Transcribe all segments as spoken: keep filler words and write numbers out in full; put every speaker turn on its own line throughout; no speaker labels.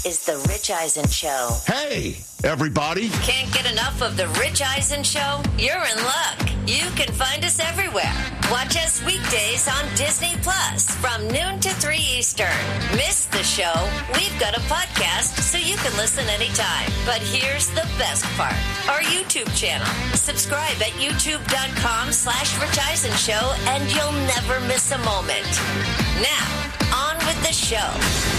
Is the Rich Eisen Show.
Hey, everybody.
Can't get enough of the Rich Eisen Show? You're in luck. You can find us everywhere. Watch us weekdays on Disney Plus from noon to three Eastern. Miss the show? We've got a podcast so you can listen anytime. But here's the best part. Our YouTube channel. Subscribe at youtube.com slash Rich Eisen Show and you'll never miss a moment. Now, on with the show.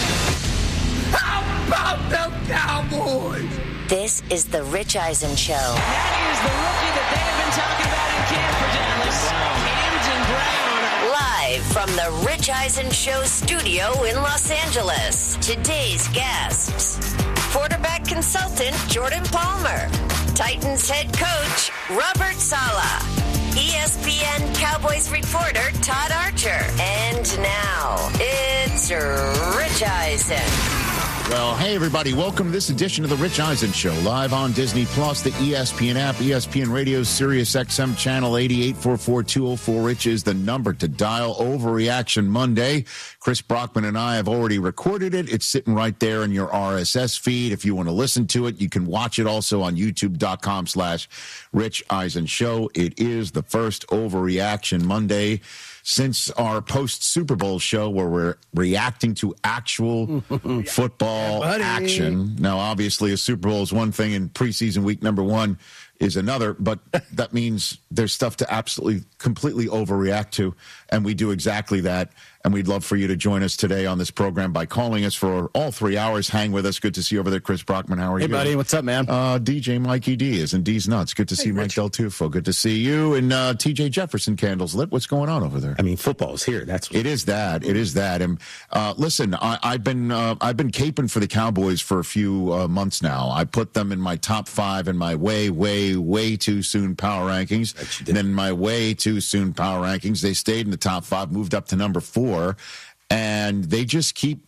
How about the Cowboys?
This is the Rich Eisen Show.
That is the rookie that they have been talking about in camp for Dallas, Camden Brown.
Live from the Rich Eisen Show studio in Los Angeles. Today's guests. Quarterback consultant Jordan Palmer. Titans head coach Robert Saleh. E S P N Cowboys reporter Todd Archer. And now, it's Rich Eisen.
Well, hey, everybody. Welcome to this edition of the Rich Eisen Show, live on Disney Plus, the E S P N app, E S P N Radio, Sirius X M Channel eighty, eight four four, two oh four Rich is the number to dial. Overreaction Monday. Chris Brockman and I have already recorded it. It's sitting right there in your R S S feed. If you want to listen to it, you can watch it also on youtube.com slash Rich Eisen Show. It is the first Overreaction Monday since our post-Super Bowl show where we're reacting to actual football
yeah,
action. Now, obviously, a Super Bowl is one thing and preseason week number one is another, but that means there's stuff to absolutely, completely overreact to, and we do exactly that. And we'd love for you to join us today on this program by calling us for all three hours. Hang with us. Good to see you over there, Chris Brockman. How are
hey,
you?
Hey, buddy. What's up, man?
Uh, D J Mikey D is in D's Nuts. Good to hey, see Rich. Mike Del Tufo. Good to see you. And uh, T J Jefferson, Candles Lit. What's going on over there?
I mean, football's here. That's what
it is. That it is that. And uh, listen, I, I've been uh, I've been caping for the Cowboys for a few uh, months now. I put them in my top five in my way, way, way too soon power rankings. And then my way too soon power rankings. They stayed in the top five, moved up to number four. And they just keep,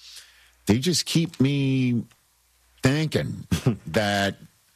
they just keep me thinking that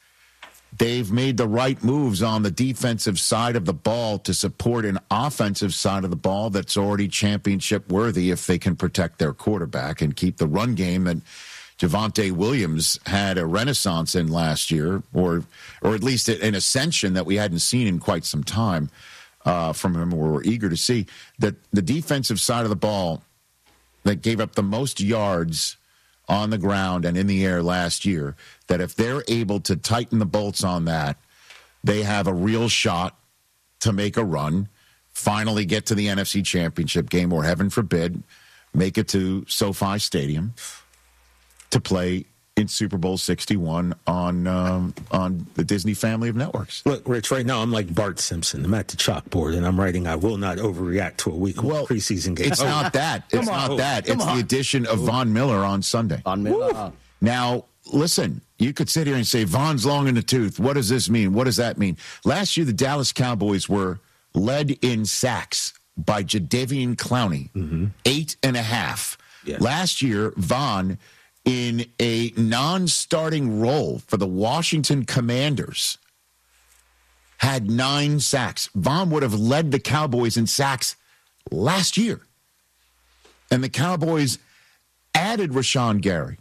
they've made the right moves on the defensive side of the ball to support an offensive side of the ball that's already championship worthy if they can protect their quarterback and keep the run game that Javonte Williams had a renaissance in last year, or or at least an ascension that we hadn't seen in quite some time uh, from him. We're eager to see that the defensive side of the ball that gave up the most yards on the ground and in the air last year, that if they're able to tighten the bolts on that, they have a real shot to make a run, finally get to the N F C Championship game, or heaven forbid, make it to SoFi Stadium to play in Super Bowl sixty-one on um, on the Disney family of networks.
Look, Rich, right now I'm like Bart Simpson. I'm at the chalkboard and I'm writing, I will not overreact to a week
well,
preseason game.
It's oh. not that. It's
Come
not
on.
that.
Come
it's
on.
the addition of Von Miller on Sunday.
Von Miller.
Now, listen, you could sit here and say, Von's long in the tooth. What does this mean? What does that mean? Last year, the Dallas Cowboys were led in sacks by Jadeveon Clowney, mm-hmm. eight and a half.
Yeah.
Last year, Von, in a non-starting role for the Washington Commanders, had nine sacks. Von would have led the Cowboys in sacks last year. And the Cowboys added Rashawn Gary.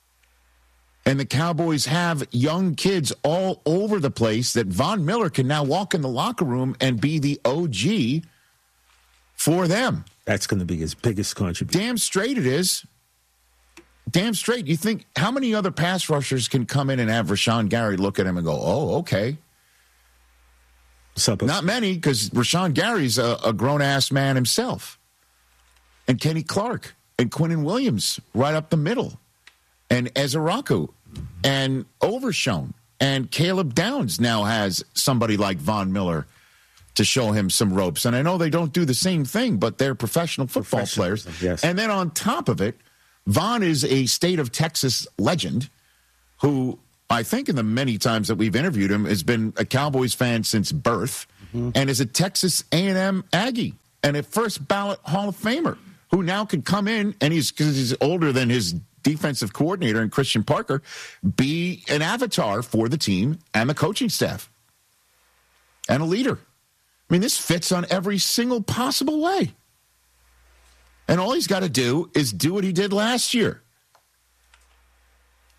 And the Cowboys have young kids all over the place that Von Miller can now walk in the locker room and be the O G for them.
That's going to be his biggest contribution.
Damn straight it is. Damn straight. You think, how many other pass rushers can come in and have Rashawn Gary look at him and go, oh, okay.
Supposed.
Not many, because Rashawn Gary's a, a grown-ass man himself. And Kenny Clark and Quinnen Williams right up the middle. And Ezeraku and Overshown. And Caleb Downs now has somebody like Von Miller to show him some ropes. And I know they don't do the same thing, but they're professional football players.
Yes.
And then on top of it, Von is a state of Texas legend who, I think in the many times that we've interviewed him, has been a Cowboys fan since birth, mm-hmm. and is a Texas A and M Aggie and a first ballot Hall of Famer who now could come in, and he's, because he's older than his defensive coordinator and Christian Parker, be an avatar for the team and the coaching staff and a leader. I mean, this fits on every single possible way. And all he's got to do is do what he did last year.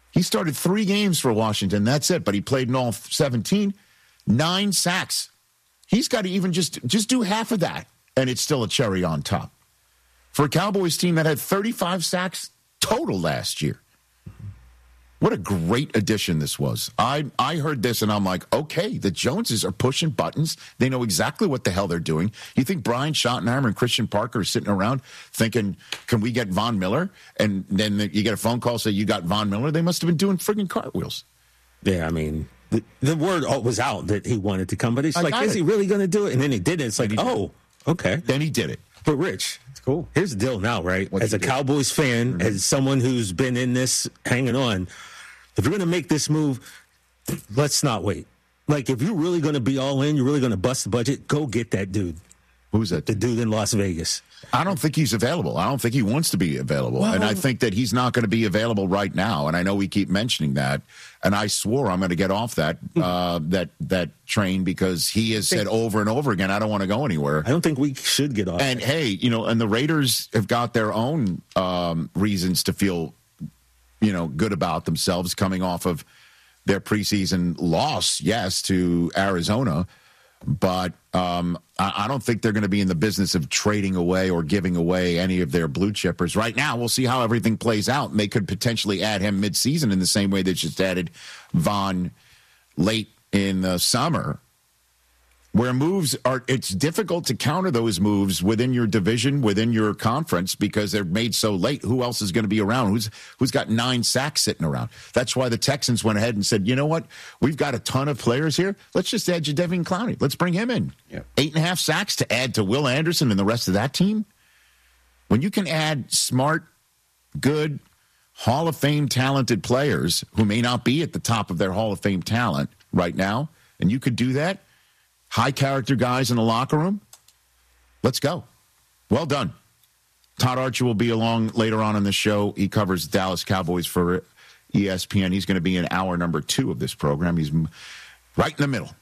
He started three games for Washington. That's it. But he played in all seventeen. Nine sacks. He's got to even just, just do half of that, and it's still a cherry on top. For a Cowboys team that had thirty-five sacks total last year. What a great addition this was. I, I heard this, and I'm like, okay, the Joneses are pushing buttons. They know exactly what the hell they're doing. You think Brian Schottenheimer and Christian Parker are sitting around thinking, can we get Von Miller? And then you get a phone call say you got Von Miller. They must have been doing friggin' cartwheels.
Yeah, I mean, the, the word was out that he wanted to come, but it's
I
like, is
it.
he really going to do it? And then he did it. It's like, oh, okay.
Then he did it.
But Rich, it's cool. Here's the deal now, right?
What's
as a
deal?
Cowboys fan,
Mm-hmm.
as someone who's been in this, hanging on, if you're going to make this move, let's not wait. Like, if you're really going to be all in, you're really going to bust the budget, go get that dude.
Who's that?
The dude in Las Vegas.
I don't think he's available. I don't think he wants to be available.
Well,
and I think that he's not going to be available right now. And I know we keep mentioning that. And I swore I'm going to get off that uh, that that train because he has said over and over again, I don't want to go anywhere.
I don't think we should get off.
And, hey, you know, and the Raiders have got their own um, reasons to feel, you know, good about themselves coming off of their preseason loss, yes, to Arizona. But um, I, I don't think they're going to be in the business of trading away or giving away any of their blue chippers. Right now, we'll see how everything plays out. And they could potentially add him midseason in the same way they just added Von late in the summer. Where moves are, it's difficult to counter those moves within your division, within your conference, because they're made so late. Who else is going to be around? Who's who's got nine sacks sitting around? That's why the Texans went ahead and said, you know what? We've got a ton of players here. Let's just add Jadeveon Clowney. Let's bring him in.
Yep.
Eight and a half sacks to add to Will Anderson and the rest of that team. When you can add smart, good, Hall of Fame talented players who may not be at the top of their Hall of Fame talent right now, and you could do that, high character guys in the locker room, let's go. Well done. Todd Archer will be along later on in the show. He covers Dallas Cowboys for E S P N. He's going to be in hour number two of this program. He's right in the middle.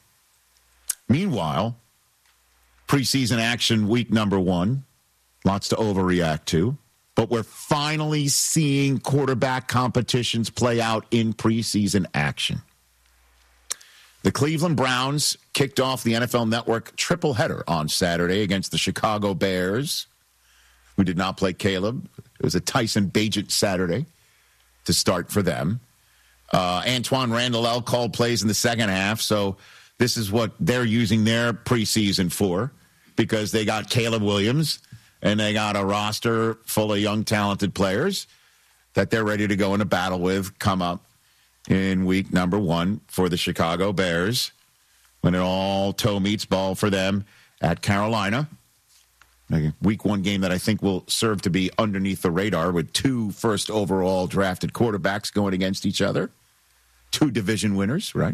Meanwhile, preseason action week number one. Lots to overreact to. But we're finally seeing quarterback competitions play out in preseason action. The Cleveland Browns kicked off the N F L Network triple header on Saturday against the Chicago Bears, who did not play Caleb. It was a Tyson Bagent Saturday to start for them. Uh, Antoine Randall called plays in the second half, so this is what they're using their preseason for, because they got Caleb Williams and they got a roster full of young, talented players that they're ready to go into battle with come up in week number one for the Chicago Bears, when it all toe meets ball for them at Carolina. A week one game that I think will serve to be underneath the radar, with two first overall drafted quarterbacks going against each other. Two division winners, right?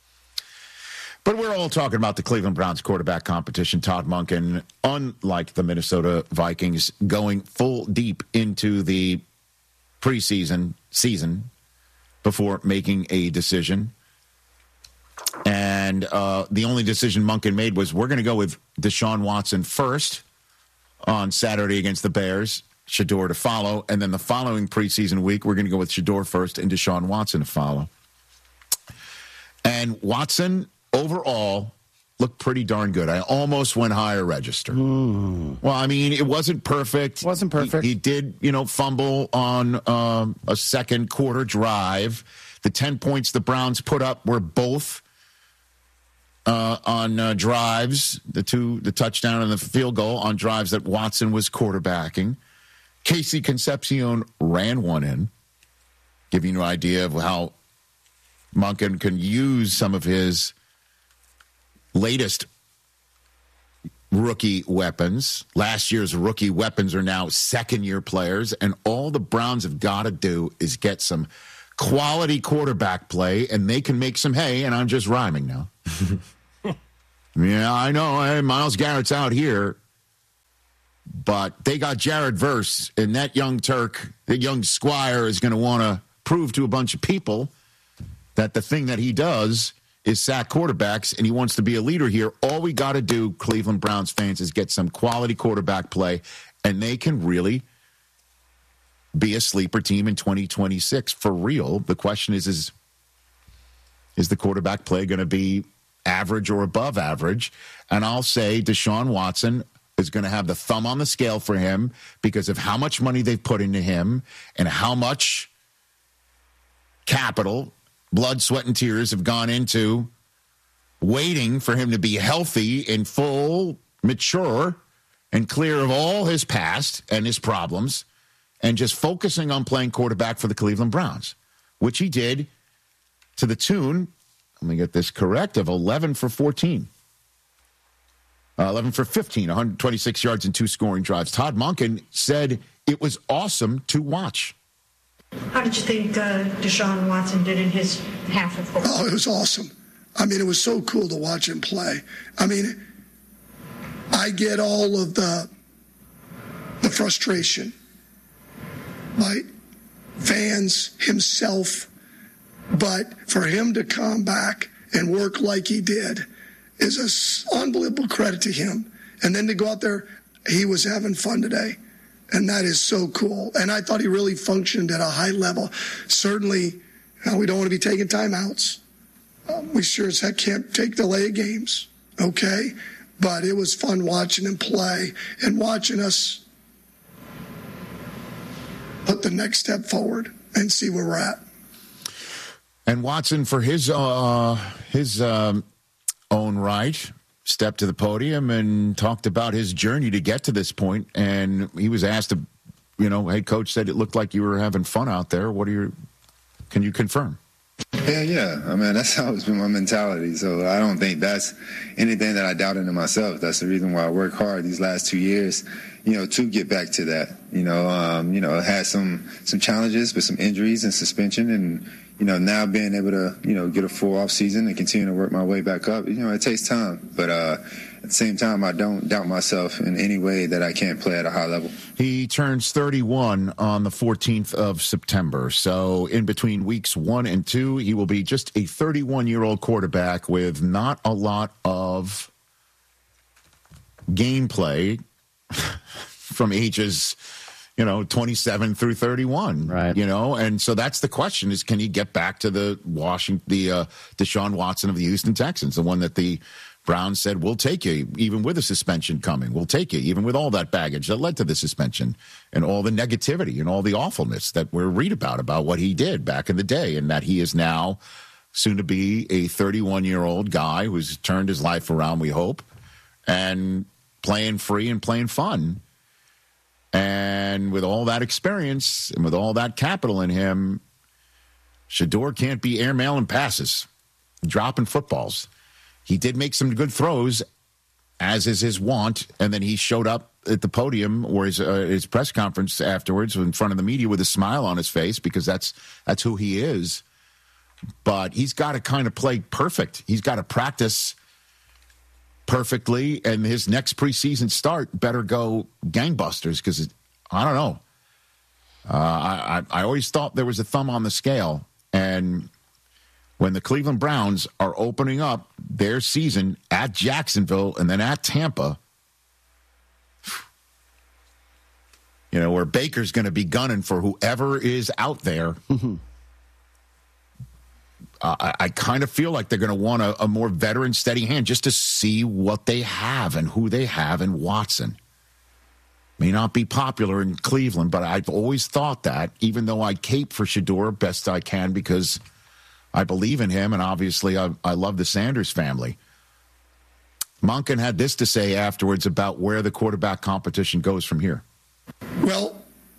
But we're all talking about the Cleveland Browns quarterback competition. Todd Monken, unlike the Minnesota Vikings, going full deep into the preseason season before making a decision. And uh, the only decision Monken made was, we're going to go with Deshaun Watson first on Saturday against the Bears, Shedeur to follow. And then the following preseason week, we're going to go with Shedeur first and Deshaun Watson to follow. And Watson, overall, looked pretty darn good. I almost went higher register. Mm. Well, I mean, it wasn't perfect.
Wasn't perfect.
He, he did, you know, fumble on um, a second quarter drive. The ten points the Browns put up were both uh, on uh, drives, the two, the touchdown and the field goal on drives that Watson was quarterbacking. Casey Concepcion ran one in, giving you an idea of how Monken can use some of his latest rookie weapons. Last year's rookie weapons are now second-year players, and all the Browns have got to do is get some quality quarterback play, and they can make some hay, and I'm just rhyming now. Yeah, I know. Hey, Myles Garrett's out here, but they got Jared Verse, and that young Turk, that young Squire, is going to want to prove to a bunch of people that the thing that he does is sack quarterbacks, and he wants to be a leader here. All we got to do, Cleveland Browns fans, is get some quality quarterback play, and they can really be a sleeper team in twenty twenty-six for real. The question is, is, is the quarterback play going to be average or above average? And I'll say Deshaun Watson is going to have the thumb on the scale for him because of how much money they've put into him and how much capital, blood, sweat, and tears have gone into waiting for him to be healthy and full, mature, and clear of all his past and his problems, and just focusing on playing quarterback for the Cleveland Browns, which he did to the tune, let me get this correct, of eleven for fourteen. Uh, eleven for fifteen, one hundred twenty-six yards and two scoring drives. Todd Monken said it was awesome to watch.
How did you think uh, Deshaun Watson did in his half of football?
Oh, it was awesome. I mean, it was so cool to watch him play. I mean, I get all of the the frustration, right? Fans, himself, but for him to come back and work like he did is an unbelievable credit to him. And then to go out there, he was having fun today. And that is so cool. And I thought he really functioned at a high level. Certainly, uh, we don't want to be taking timeouts. Um, we sure as heck can't take delay of games, okay? But it was fun watching him play and watching us put the next step forward and see where we're at.
And Watson, for his uh, his um, own right, stepped to the podium and talked about his journey to get to this point. And he was asked, to, you know, hey, coach said it looked like you were having fun out there. What are your, can you confirm?
Yeah, yeah. I mean, that's always been my mentality. So I don't think that's anything that I doubt into myself. That's the reason why I work hard these last two years, you know, to get back to that. You know, um, you know, had some some challenges with some injuries and suspension, and you know, now being able to, you know, get a full off season and continue to work my way back up. You know, it takes time, but uh, at the same time, I don't doubt myself in any way that I can't play at a high level.
He turns thirty-one on the fourteenth of September. So in between weeks one and two, he will be just a thirty-one-year-old quarterback with not a lot of gameplay from ages, you know, twenty-seven through thirty-one.
Right.
You know, and so that's the question: is can he get back to the Washington, the uh, Deshaun Watson of the Houston Texans, the one that the Browns said, we'll take you, even with a suspension coming. We'll take you, even with all that baggage that led to the suspension and all the negativity and all the awfulness that we read about, about what he did back in the day, and that he is now soon to be a thirty-one-year-old guy who's turned his life around, we hope, and playing free and playing fun. And with all that experience and with all that capital in him, Shedeur can't be airmailing passes, dropping footballs. He did make some good throws, as is his wont, and then he showed up at the podium or his, uh, his press conference afterwards in front of the media with a smile on his face, because that's that's who he is. But he's got to kind of play perfect. He's got to practice perfectly, and his next preseason start better go gangbusters, because I don't know. Uh, I, I, I always thought there was a thumb on the scale, and when the Cleveland Browns are opening up their season at Jacksonville and then at Tampa, you know, where Baker's going to be gunning for whoever is out there, mm-hmm. uh, I, I kind of feel like they're going to want a, a more veteran, steady hand just to see what they have and who they have in Watson. May not be popular in Cleveland, but I've always thought that, even though I cape for Shedeur best I can because I believe in him, and obviously I, I love the Sanders family. Monken had this to say afterwards about where the quarterback competition goes from here.
Well,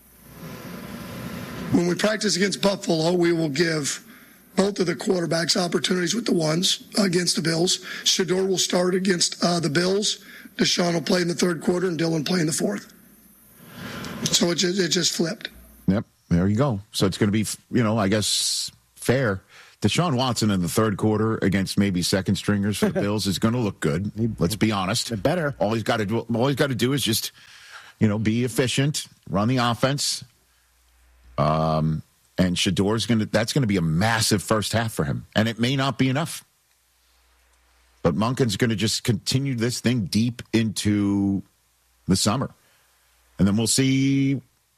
when we practice against Buffalo, we will give both of the quarterbacks opportunities with the ones against the Bills. Shedeur will start against uh, the Bills. Deshaun will play in the third quarter, and Dylan play in the fourth. So it just, it just flipped.
Yep, there you go. So it's going to be, you know, I guess fair. Deshaun Watson in the third quarter against maybe second stringers for the Bills is going to look good. Let's be honest.
Better.
All he's got to do, all he's got to do is just, you know, be efficient, run the offense. Um, and Shedeur's going to. That's going to be a massive first half for him, and it may not be enough. But Monken's going to just continue this thing deep into the summer, and then we'll see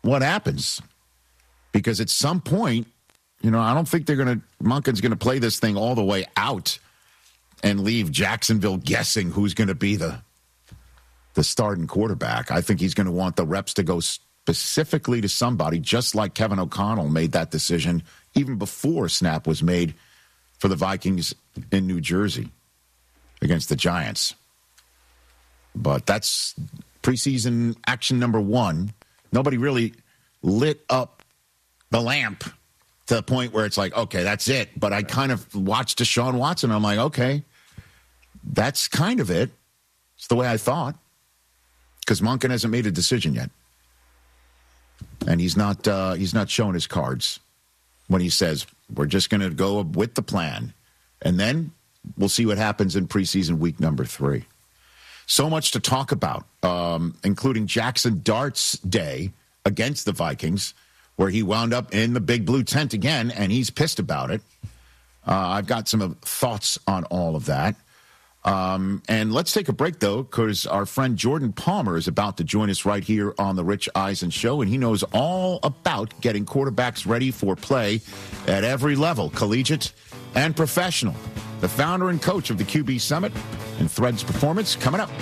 what happens. Because at some point, you know, I don't think they're going to, Monken's going to play this thing all the way out and leave Jacksonville guessing who's going to be the the starting quarterback. I think he's going to want the reps to go specifically to somebody, just like Kevin O'Connell made that decision even before snap was made for the Vikings in New Jersey against the Giants. But that's preseason action number one. Nobody really lit up the lamp to the point where it's like, okay, that's it. But I kind of watched Deshaun Watson. I'm like, okay, that's kind of it. It's the way I thought. Because Monken hasn't made a decision yet. And he's not uh, he's not showing his cards when he says, we're just going to go with the plan. And then we'll see what happens in preseason week number three. So much to talk about, um, including Jackson Dart's day against the Vikings, where he wound up in the big blue tent again, and he's pissed about it. Uh, I've got some thoughts on all of that. Um, and let's take a break, though, because our friend Jordan Palmer is about to join us right here on the Rich Eisen Show, and he knows all about getting quarterbacks ready for play at every level, collegiate and professional. The founder and coach of the Q B Summit and Threads Performance, coming up.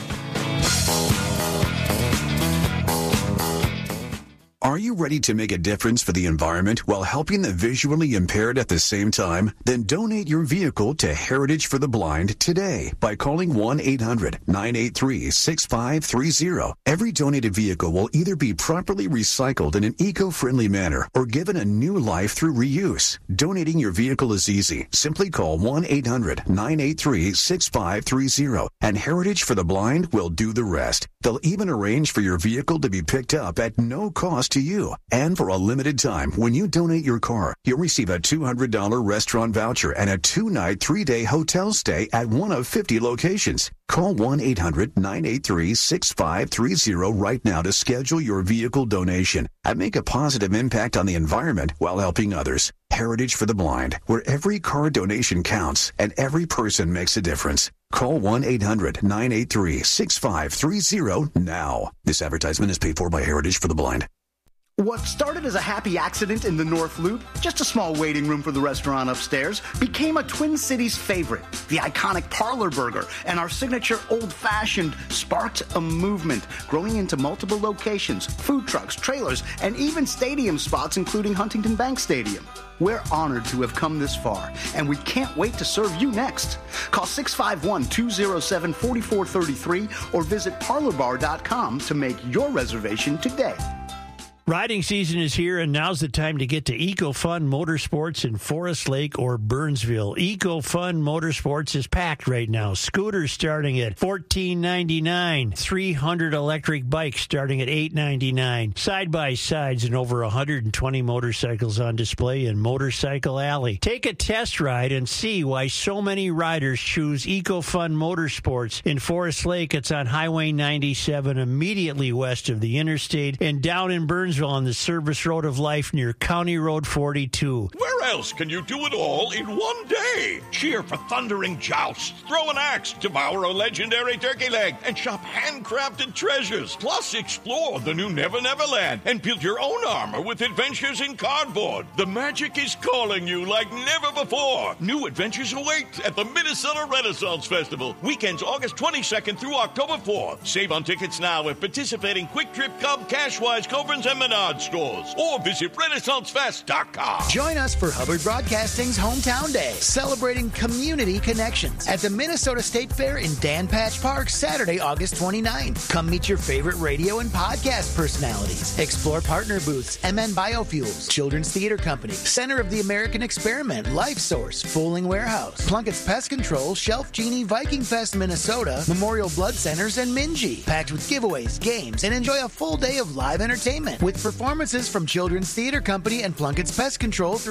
Are you ready to make a difference for the environment while helping the visually impaired at the same time? Then donate your vehicle to Heritage for the Blind today by calling one eight hundred nine eight three six five three zero. Every donated vehicle will either be properly recycled in an eco-friendly manner or given a new life through reuse. Donating your vehicle is easy. Simply call one eight hundred nine eight three six five three zero and Heritage for the Blind will do the rest. They'll even arrange for your vehicle to be picked up at no cost to you. And for a limited time, when you donate your car, you'll receive a two hundred dollars restaurant voucher and a two-night, three-day hotel stay at one of fifty locations. Call one eight hundred nine eight three six five three zero right now to schedule your vehicle donation and make a positive impact on the environment while helping others. Heritage for the Blind, where every car donation counts and every person makes a difference. Call one eight hundred nine eight three six five three zero now. This advertisement is paid for by Heritage for the Blind.
What started as a happy accident in the North Loop, just a small waiting room for the restaurant upstairs, became a Twin Cities favorite. The iconic Parlor Burger and our signature Old Fashioned sparked a movement, growing into multiple locations, food trucks, trailers, and even stadium spots, including Huntington Bank Stadium. We're honored to have come this far, and we can't wait to serve you next. Call six five one, two oh seven, four four three three or visit parlor bar dot com to make your reservation today.
Riding season is here, and now's the time to get to EcoFun Motorsports in Forest Lake or Burnsville. EcoFun Motorsports is packed right now. Scooters starting at fourteen ninety-nine dollars, three hundred electric bikes starting at eight ninety-nine dollars, side-by-sides and over one hundred twenty motorcycles on display in Motorcycle Alley. Take a test ride and see why so many riders choose EcoFun Motorsports. In Forest Lake, it's on Highway ninety-seven, immediately west of the interstate, and down in Burnsville on the Service Road of Life near County Road forty-two.
Where else can you do it all in one day? Cheer for thundering jousts, throw an axe, devour a legendary turkey leg, and shop handcrafted treasures. Plus, explore the new Never Never Land and build your own armor with adventures in cardboard. The magic is calling you like never before. New adventures await at the Minnesota Renaissance Festival. Weekends August twenty-second through October fourth. Save on tickets now at participating Quick Trip, Cub, Cashwise, Coburn's, and Menard stores, or visit Renaissance Fest dot com.
Join us for Hubbard Broadcasting's Hometown Day, celebrating community connections at the Minnesota State Fair in Dan Patch Park, Saturday, August twenty-ninth. Come meet your favorite radio and podcast personalities. Explore partner booths, M N Biofuels, Children's Theater Company, Center of the American Experiment, Life Source, Fooling Warehouse, Plunkett's Pest Control, Shelf Genie, Viking Fest Minnesota, Memorial Blood Centers, and Minji. Packed with giveaways, games, and enjoy a full day of live entertainment with performances from Children's Theater Company and Plunkett's Pest Control throughout the day.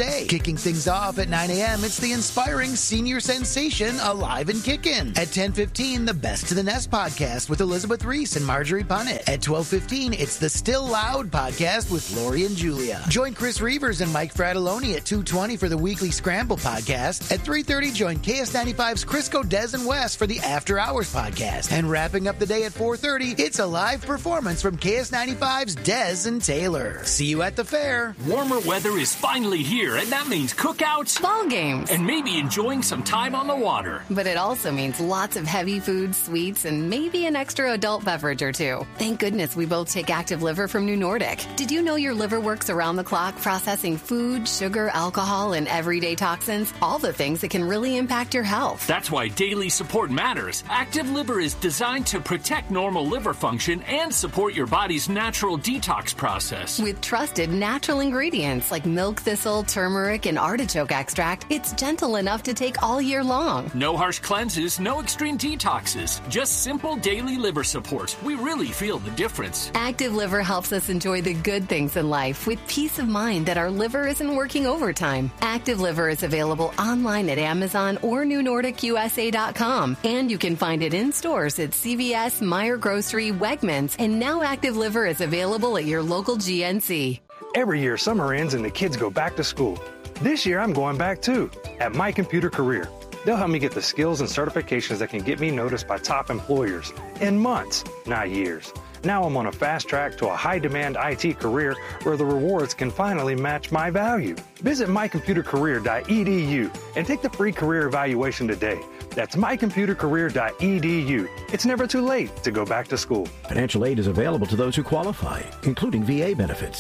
today. Kicking things off at nine a.m., it's the inspiring senior sensation Alive and Kickin'. At ten fifteen, the Best to the Nest podcast with Elizabeth Reese and Marjorie Punnett. At twelve fifteen, it's the Still Loud podcast with Lori and Julia. Join Chris Reavers and Mike Fratelloni at two twenty for the Weekly Scramble podcast. At three thirty, join K S ninety-five's Crisco, Des, and Wes for the After Hours podcast. And wrapping up the day at four thirty, it's a live performance from K S ninety-five's Des and Taylor. See you at the fair.
Warmer weather is finally here, and that means cookouts,
ball games,
and maybe enjoying some time on the water.
But it also means lots of heavy food, sweets, and maybe an extra adult beverage or two. Thank goodness we both take Active Liver from New Nordic. Did you know your liver works around the clock processing food, sugar, alcohol, and everyday toxins? All the things that can really impact your health.
That's why daily support matters. Active Liver is designed to protect normal liver function and support your body's natural detox process.
With trusted natural ingredients like milk thistle, turmeric, and artichoke extract, it's gentle enough to take all year long.
No harsh cleanses, no extreme detoxes, just simple daily liver support. We really feel the difference.
Active Liver helps us enjoy the good things in life with peace of mind that our liver isn't working overtime. Active Liver is available online at Amazon or new nordic u s a dot com, and you can find it in stores at C V S, Meijer Grocery, Wegmans, and now Active Liver is available at your local G N C.
Every year, summer ends and the kids go back to school. This year, I'm going back too, at My Computer Career. They'll help me get the skills and certifications that can get me noticed by top employers in months, not years. Now I'm on a fast track to a high-demand I T career where the rewards can finally match my value. Visit my computer career dot e d u and take the free career evaluation today. That's my computer career dot e d u. It's never too late to go back to school.
Financial aid is available to those who qualify, including V A benefits.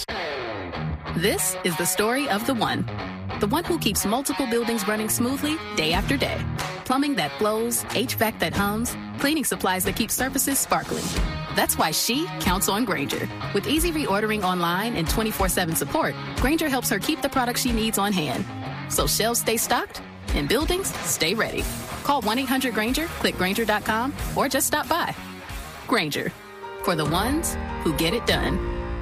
This is the story of the one. The one who keeps multiple buildings running smoothly day after day. Plumbing that flows, H V A C that hums, cleaning supplies that keep surfaces sparkling. That's why she counts on Grainger. With easy reordering online and twenty-four seven support, Grainger helps her keep the products she needs on hand. So shelves stay stocked and buildings stay ready. Call one eight hundred Grainger, click Grainger dot com, or just stop by. Grainger, for the ones who get it done.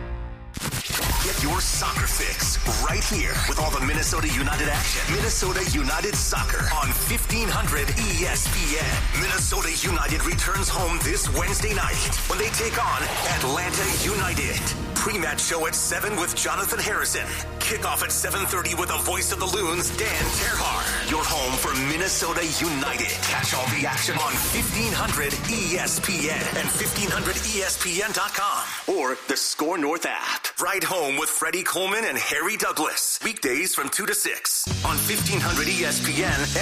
Get your soccer fix right here with all the Minnesota United action. Minnesota United Soccer on fifteen hundred E S P N. Minnesota United returns home this Wednesday night when they take on Atlanta United. Pre-match show at seven with Jonathan Harrison. Kickoff at seven thirty with the voice of the Loons, Dan Terhar. Your home for Minnesota United. Catch all the action on fifteen hundred E S P N and fifteen hundred E S P N dot com or the Score North app. Ride home with Freddie Coleman and Harry Douglas. Weekdays from two to six on fifteen hundred E S P N